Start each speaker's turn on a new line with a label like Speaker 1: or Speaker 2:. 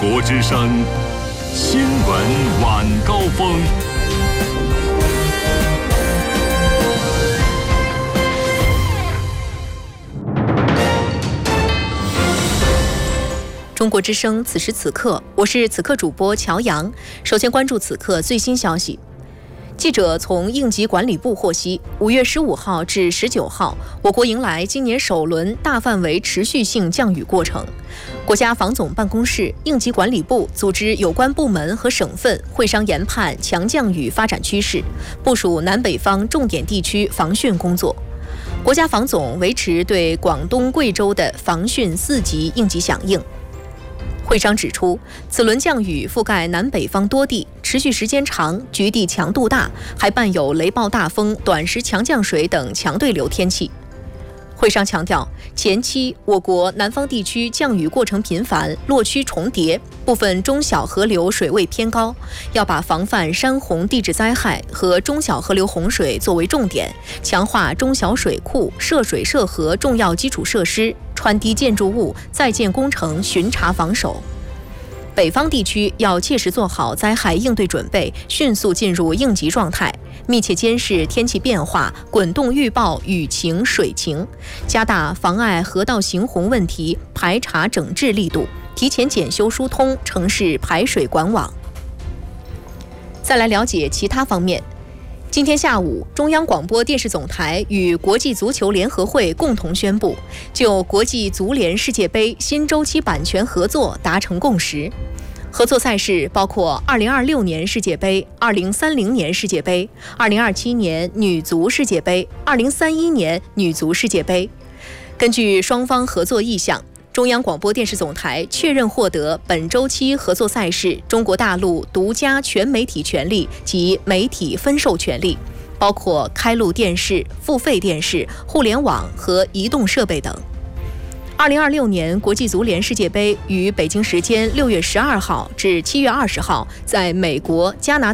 Speaker 1: 国之声新闻晚高峰。
Speaker 2: 中国之声此时此刻，我是此刻主播乔阳。首先关注此刻最新消息。记者从应急管理部获悉，5月15号至19号，我国迎来今年首轮大范围持续性降雨过程。国家防总办公室、应急管理部组织有关部门和省份会商研判强降雨发展趋势，部署南北方重点地区防汛工作。国家防总维持对广东、贵州的防汛4级应急响应。会商指出，此轮降雨覆盖南北方多地，持续时间长，局地强度大，还伴有雷暴大风、短时强降水等强对流天气。会商强调，前期我国南方地区降雨过程频繁，落区重叠，部分中小河流水位偏高，要把防范山洪地质灾害和中小河流洪水作为重点，强化中小水库、涉水涉河重要基础设施、川堤建筑物在建工程巡查防守。北方地区要切实做好灾害应对准备，迅速进入应急状态，密切监视天气变化，滚动预报雨情、水情，加大妨碍河道行洪问题排查整治力度，提前检修疏通城市排水管网。再来了解其他方面。今天下午，中央广播电视总台与国际足球联合会共同宣布，就国际足联世界杯新周期版权合作达成共识。合作赛事包括2026年世界杯、2030年世界杯、2027年女足世界杯、2031年女足世界杯。根据双方合作意向，中央广播电视总台确认获得本周期合作赛事中国大陆独家全媒体权利及媒体分授权利，包括开路电视、付费电视、互联网和移动设备等。2026年国际足联世界杯于北京时间6月12号至7月20号在美国、加拿